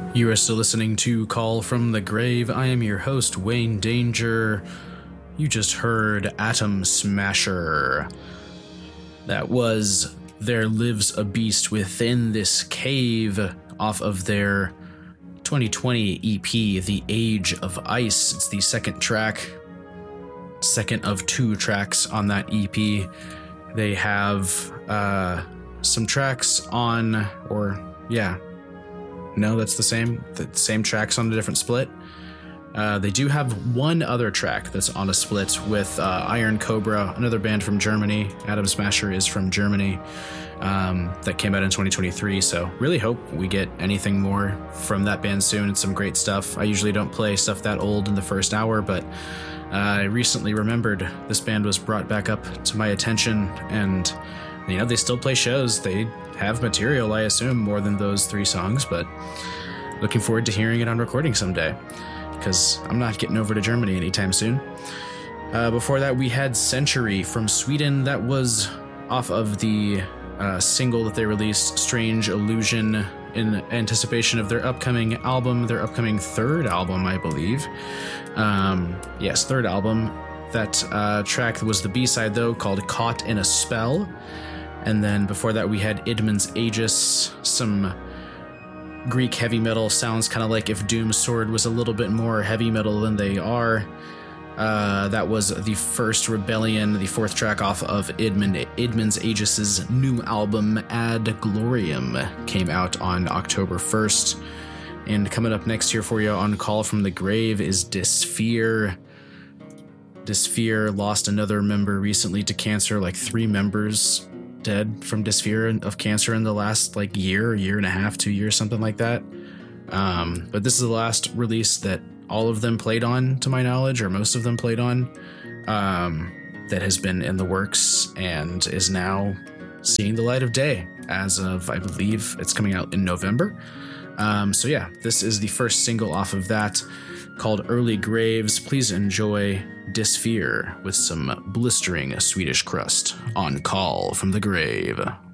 You are still listening to Call from the Grave. I am your host, Wayne Danger. You just heard Atom Smasher. That was There Lives a Beast Within This Cave off of their 2020 EP, The Age of Ice. It's the second of two tracks on that EP. They have some tracks on, no, that's the same tracks on a different split. They do have one other track that's on a split with Iron Cobra, another band from Germany. Atom Smasher is from Germany. That came out in 2023, so really hope we get anything more from that band soon. It's some great stuff. I usually don't play stuff that old in the first hour, but I recently remembered this band was brought back up to my attention, and they still play shows. They have material, I assume, more than those three songs, but looking forward to hearing it on recording someday, because I'm not getting over to Germany anytime soon. Before that, we had Century from Sweden. That was off of the single that they released, Strange Illusion, in anticipation of their upcoming third album, I believe. Yes, third album. That track was the B-side, though, called Caught in a Spell. And then before that, we had Idmund's Aegis, some Greek heavy metal. Sounds kind of like if Doom's Sword was a little bit more heavy metal than they are. That was the first Rebellion, the fourth track off of Idmund's Aegis' new album, Ad Gloriam, came out on October 1st. And coming up next here for you on Call from the Grave is Dysphere. Dysphere lost another member recently to cancer, like 3 members dead from Dysphere of cancer in the last year and a half, 2 years, something like that. But this is the last release that all of them played on, to my knowledge, or most of them played on, that has been in the works and is now seeing the light of day as of, I believe, it's coming out in November. So yeah, this is the first single off of that, called Early Graves. Please enjoy Dysphere with some blistering Swedish crust on Call from the Grave.